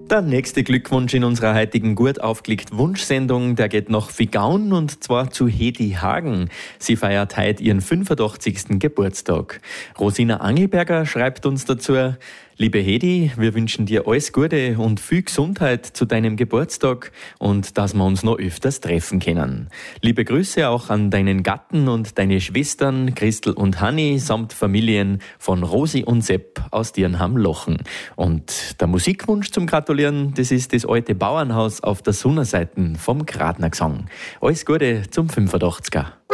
Der nächste Glückwunsch in unserer heutigen gut aufgelegten Wunschsendung, der geht nach Vigaun und zwar zu Hedi Hagen. Sie feiert heute ihren 85. Geburtstag. Rosina Angelberger schreibt uns dazu: Liebe Hedi, wir wünschen dir alles Gute und viel Gesundheit zu deinem Geburtstag und dass wir uns noch öfters treffen können. Liebe Grüße auch an deinen Gatten und deine Schwestern Christel und Hanni samt Familien von Rosi und Sepp aus Dirnham-Lochen. Und der Musikwunsch zum Gratulieren, das ist das alte Bauernhaus auf der Sunnerseiten vom Gradner Gesang. Alles Gute zum 85er.